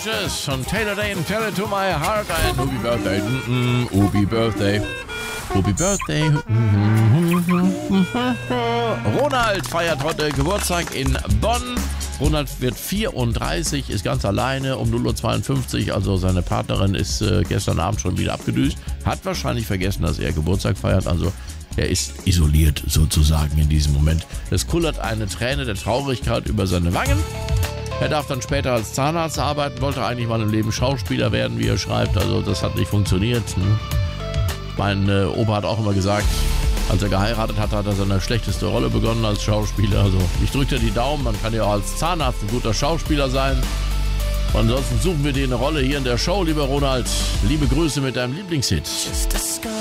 Bridges von Taylor Dane, Tell It To My Heart. Ein Happy Birthday. Happy Birthday. Happy Birthday. Ronald feiert heute Geburtstag in Bonn. Ronald wird 34, ist ganz alleine um 0:52 Uhr. Also seine Partnerin ist gestern Abend schon wieder abgedüst. Hat wahrscheinlich vergessen, dass er Geburtstag feiert. Also er ist isoliert sozusagen in diesem Moment. Es kullert eine Träne der Traurigkeit über seine Wangen. Er darf dann später als Zahnarzt arbeiten, wollte eigentlich mal im Leben Schauspieler werden, wie er schreibt. Also das hat nicht funktioniert. Mein Opa hat auch immer gesagt, als er geheiratet hat, hat er seine schlechteste Rolle begonnen als Schauspieler. Also ich drücke dir die Daumen, man kann ja auch als Zahnarzt ein guter Schauspieler sein. Und ansonsten suchen wir dir eine Rolle hier in der Show, lieber Ronald. Liebe Grüße mit deinem Lieblingshit.